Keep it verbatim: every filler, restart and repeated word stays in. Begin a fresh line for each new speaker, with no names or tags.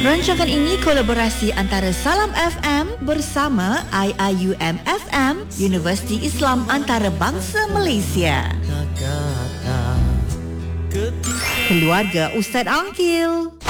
Rancangan ini kolaborasi antara Salam F M bersama I I U M F M, Universiti Islam Antarabangsa Malaysia. Keluarga Ustaz Angkil.